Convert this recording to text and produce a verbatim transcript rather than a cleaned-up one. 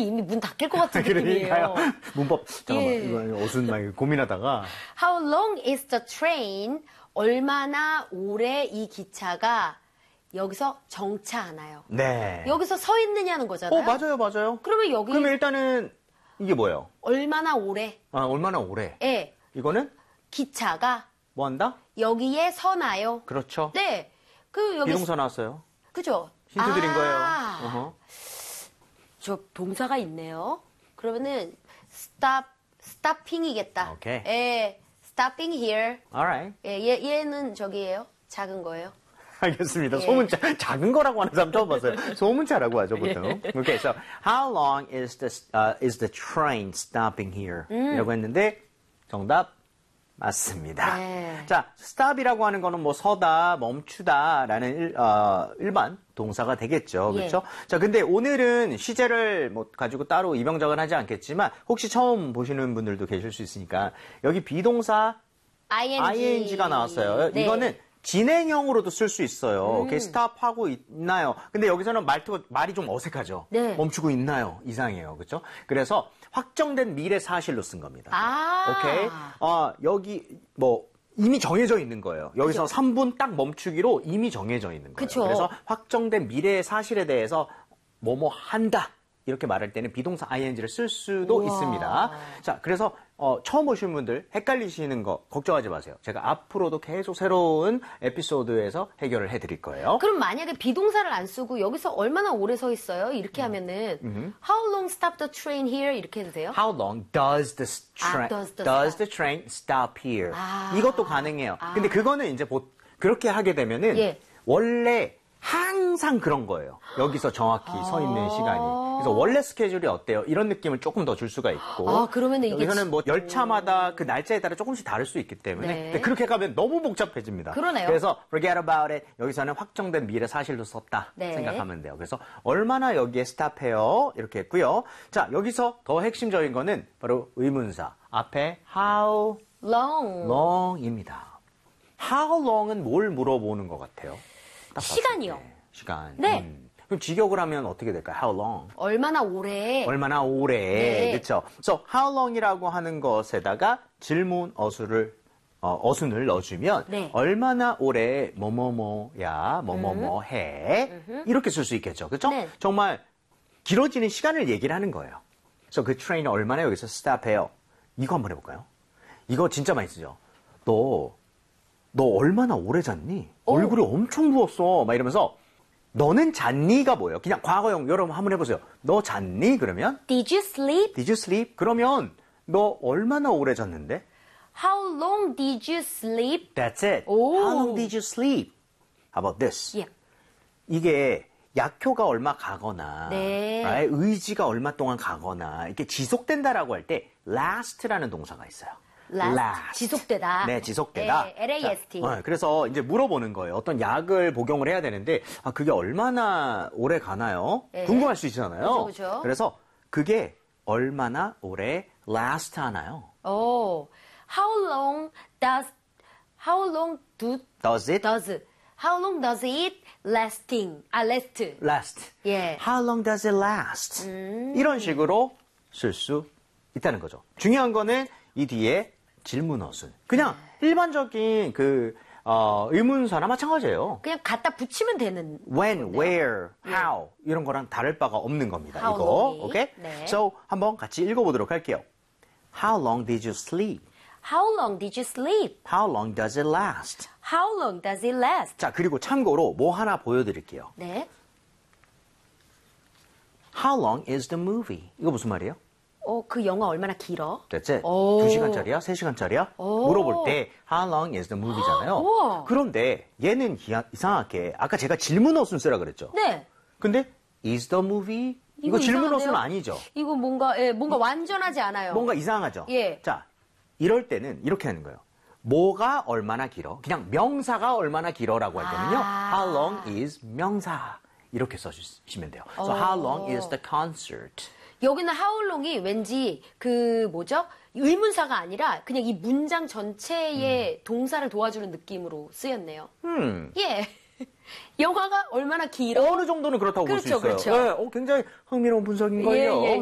이미 문 닫힐 것 같은 그러니까요. 느낌이에요. 문법 잠깐만 예. 이거 어순 막 고민하다가 How long is the train? 얼마나 오래 이 기차가 여기서 정차하나요? 네. 여기서 서 있느냐는 거잖아요. 어 맞아요 맞아요. 그러면 여기 그러면 일단은 이게 뭐예요? 얼마나 오래? 아 얼마나 오래? 예. 이거는 기차가 뭐 한다? 여기에 서나요? 그렇죠. 네. 그 여기 비동사 나왔어요. 그죠? 힌트 드린 아, 거예요. 어허. 저 동사가 있네요. 그러면은 stop, stopping이겠다. 오케이. 예, stopping here. Alright. 예, 얘, 얘는 저기예요. 작은 거예요. 알겠습니다. 예. 소문자 작은 거라고 하는 사람 처음 봤어요. 소문자라고 하죠 보통. Okay, so how long is the uh, is the train stopping here? 음. 이라고 했는데 정답 맞습니다. 네. 자, stop이라고 하는 거는 뭐 서다, 멈추다라는 일, 어, 일반 동사가 되겠죠. 예. 그렇죠? 자, 근데 오늘은 시제를 뭐 가지고 따로 이병작은 하지 않겠지만 혹시 처음 보시는 분들도 계실 수 있으니까 여기 비동사 ing. 아이엔지가 나왔어요. 네. 이거는 진행형으로도 쓸 수 있어요. 음. 오케이, 스탑하고 있나요? 근데 여기서는 말투가, 말이 좀 어색하죠? 네. 멈추고 있나요? 이상해요. 그렇죠? 그래서 확정된 미래 사실로 쓴 겁니다. 아. 오케이. 어, 여기 뭐 이미 정해져 있는 거예요. 여기서 그죠. 삼 분 딱 멈추기로 이미 정해져 있는 거예요. 그쵸. 그래서 확정된 미래의 사실에 대해서 뭐뭐 한다. 이렇게 말할 때는 비동사 아이엔지를 쓸 수도 우와. 있습니다. 자, 그래서 어, 처음 오신 분들 헷갈리시는 거 걱정하지 마세요. 제가 앞으로도 계속 새로운 에피소드에서 해결을 해드릴 거예요. 그럼 만약에 비동사를 안 쓰고 여기서 얼마나 오래 서 있어요? 이렇게 하면은 How long stop the train here? 이렇게 해도 돼요? How long does the train 아, does the does stop. the train stop here? 아. 이것도 가능해요. 아. 근데 그거는 이제 보, 그렇게 하게 되면은 예. 원래 항상 그런 거예요. 여기서 정확히 서 있는 시간이. 그래서 원래 스케줄이 어때요? 이런 느낌을 조금 더 줄 수가 있고. 아, 그러면은 이게 여기서는 뭐 열차마다 그 날짜에 따라 조금씩 다를 수 있기 때문에. 네. 근데 그렇게 가면 너무 복잡해집니다. 그러네요. 그래서 forget about it. 여기서는 확정된 미래 사실로 썼다 네. 생각하면 돼요. 그래서 얼마나 여기에 스탑해요? 이렇게 했고요. 자, 여기서 더 핵심적인 거는 바로 의문사. 앞에 how Long. long입니다. how long은 뭘 물어보는 것 같아요? 딱 봤을 시간이요. 때. 시간. 네. 음. 그럼 직역을 하면 어떻게 될까요? How long? 얼마나 오래? 얼마나 오래. 네. 그렇죠. So, how long이라고 하는 것에다가 질문 어수를 어, 어순을 넣어주면 네. 얼마나 오래 뭐뭐뭐야 뭐뭐뭐 해 이렇게 쓸 수 있겠죠. 그렇죠? 네. 정말 길어지는 시간을 얘기를 하는 거예요. 그래서 그 트레인 얼마나 여기서 스탑해요? 이거 한번 해볼까요? 이거 진짜 많이 쓰죠. 너 너 얼마나 오래 잤니? 오. 얼굴이 엄청 부었어. 막 이러면서 너는 잤니가 뭐예요? 그냥 과거형 여러분 한번 해보세요. 너 잤니? 그러면 Did you sleep? Did you sleep? 그러면 너 얼마나 오래 잤는데? How long did you sleep? That's it. 오. How long did you sleep? How about this? Yeah. 이게 약효가 얼마 가거나 네. right? 의지가 얼마 동안 가거나 이렇게 지속된다라고 할 때 last라는 동사가 있어요. Last. 지속되다. 네, 지속되다. 네, 엘에이에스티. 자, 어, 그래서 이제 물어보는 거예요. 어떤 약을 복용을 해야 되는데 아 그게 얼마나 오래 가나요? 네. 궁금할 수 있잖아요. 그죠, 그죠. 그래서 그게 얼마나 오래 last 하나요? Oh, how long does how long do Does it does how long does it lasting? 아, last. last? 예. How long does it last? 음. 이런 식으로 쓸 수 있다는 거죠. 중요한 거는 이 뒤에 질문 어순. 그냥 네. 일반적인 그 어, 의문사나 마찬가지예요. 그냥 갖다 붙이면 되는. When, where, how 이런 거랑 다를 바가 없는 겁니다. How 이거. long이. 오케이? 네. So 한번 같이 읽어보도록 할게요. How long did you sleep? How long did you sleep? How long does it last? How long does it last? 자, 그리고 참고로 뭐 하나 보여드릴게요. 네. How long is the movie? 이거 무슨 말이에요? 어, 그 영화 얼마나 길어? That's it. 오. 두 시간짜리야? 세 시간짜리야? 오. 물어볼 때 How long is the movie잖아요. 우와. 그런데 얘는 기하- 이상하게 아까 제가 질문 어순 쓰라 그랬죠. 네. 근데 is the movie? 이거, 이거 질문 이상한데요? 어순 아니죠. 이거 뭔가 예, 뭔가 완전하지 않아요. 뭔가 이상하죠. 예. 자, 이럴 때는 이렇게 하는 거예요. 뭐가 얼마나 길어? 그냥 명사가 얼마나 길어라고 할 때는요. 아. How long is 명사? 이렇게 써주시면 돼요. So 어. how long is the concert? 여기는 how long이 왠지 그 뭐죠? 의문사가 아니라 그냥 이 문장 전체의 동사를 도와주는 느낌으로 쓰였네요. 음. 예. 영화가 얼마나 길어? 어느 정도는 그렇다고 볼 수 그렇죠, 있어요. 그렇죠. 네, 어, 굉장히 흥미로운 분석인 예, 거예요. 예,